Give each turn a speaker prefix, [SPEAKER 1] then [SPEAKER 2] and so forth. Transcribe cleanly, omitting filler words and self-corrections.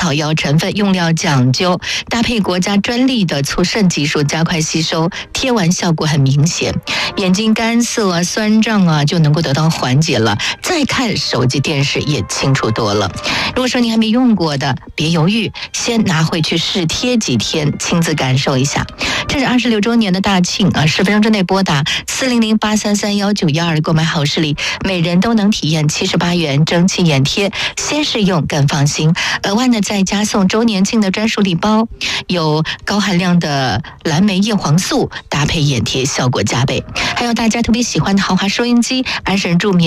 [SPEAKER 1] 草药成分，用料讲究，搭配国家专利的促渗技术，加快吸收，贴完效果很明显，眼睛干涩啊、酸胀啊就能够得到缓解了。再看手机、电视也清楚多了。如果说你还没用过的，别犹豫，先拿回去试贴几天，亲自感受一下。这是26周年的大庆啊！10分钟之内拨打40083311912购买好视力，每人都能体验78元蒸汽眼贴，先试用更放心。额外呢，再加送周年庆的专属礼包，有高含量的蓝莓叶黄素，搭配眼贴效果加倍。还有大家特别喜欢的豪华收音机，安神助眠。